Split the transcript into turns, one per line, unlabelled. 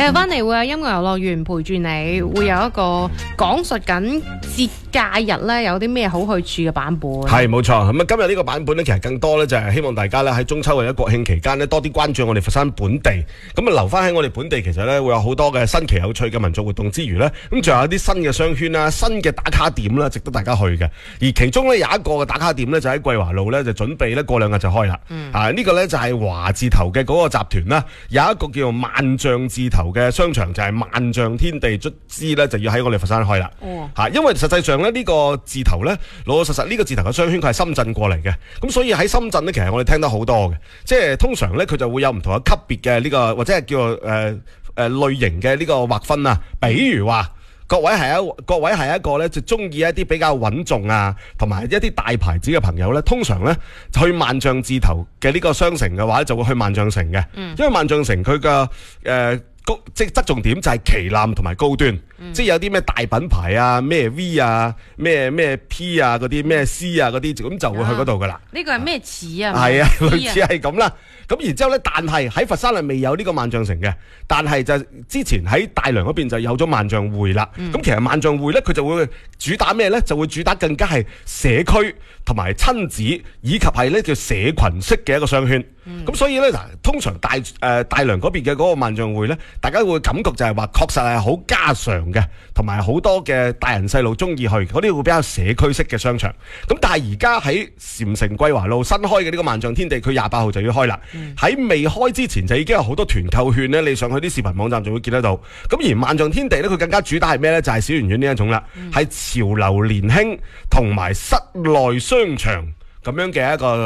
翻嚟會有音樂遊樂園陪住你，會有一個講述緊節假日咧有啲咩好去處嘅版本。
係冇錯，咁啊今日呢個版本咧，其實更多咧就係希望大家咧喺中秋或者國慶期間咧多啲關注我哋佛山本地，咁啊留翻喺我哋本地，其實咧會有好多嘅新奇有趣嘅民族活動之餘咧，咁仲有啲新嘅商圈啦、新嘅打卡點啦，值得大家去嘅。而其中咧有一個嘅打卡點咧就喺桂華路咧，就準備咧過2日就開啦。呢個咧就係華字頭嘅嗰個集團啦，有一個叫做萬象字頭嘅商場，就係萬象天地，卒之咧就要喺我哋佛山開啦。因為實際上咧呢個字頭咧老老實實呢個字頭嘅商圈佢係深圳過嚟嘅，咁所以喺深圳咧其實我哋聽得好多嘅，即係通常咧佢就會有唔同嘅級別嘅呢個或者係叫做類型嘅呢個劃分啊，比如話。各位係一個咧就中意一啲比較穩重啊，同埋一啲大牌子嘅朋友咧，通常咧去萬象字頭嘅呢個商城嘅話，就會去萬象城嘅，因為萬象城佢嘅即係側重點就係旗艦同埋高端，即係有啲咩大品牌啊，咩 V 啊，咩 P 啊嗰啲，咩 C 啊嗰啲，咁就會去嗰度噶啦。
呢個係咩詞啊？
係啊，類似係咁啦。咁然之後咧，但係喺佛山係未有呢個萬象城嘅，但係就之前喺大良嗰邊就有咗萬象匯啦。咁其實萬象匯咧，佢就會主打咩咧？就會主打更加係社區同埋親子，以及係咧叫社群式嘅一個商圈。咁所以咧嗱，通常大良嗰邊嘅嗰個萬象匯咧，大家會感覺就係話確實係好家常嘅，同埋好多嘅大人細路中意去嗰啲會比較社區式嘅商場。咁但係而家喺禪城桂華路新開嘅呢個萬象天地，佢28號就要開啦。喺未開之前就已經有好多團購券咧，你上去啲視頻網站就會見得到。咁而萬象天地咧，佢更加主打係咩咧？就係小圓圈呢一種啦，係潮流年輕同埋室內商場咁樣嘅一個